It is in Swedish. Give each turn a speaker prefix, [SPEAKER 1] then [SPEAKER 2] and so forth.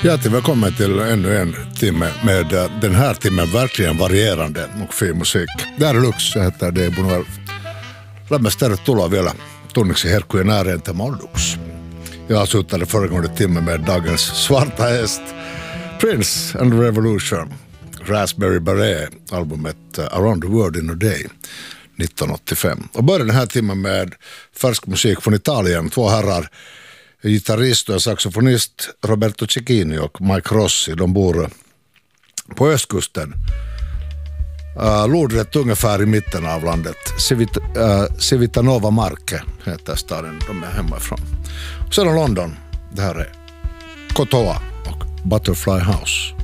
[SPEAKER 1] Hjärtligt välkommen till ännu en timme med den här timmen verkligen varierande och fin musik. Där Lux heter det Bonuel. Lämmästä tulla vielä tunniksi herkkujen ääreen tämä on Lux. Jag slutade föregående timme med dagens svarta häst Prince and the Revolution. Raspberry Beret, albumet Around the World in a Day 1985. Och började den här timmen med färsk musik från Italien. Två herrar, gitarrist och saxofonist Roberto Cecchini och Mike Rossi. De bor på östkusten. Lodrätt ungefär i mitten av landet. Civitanova Marche heter staden de är hemifrån. Och sedan London, det här är Kotoa och Butterfly House.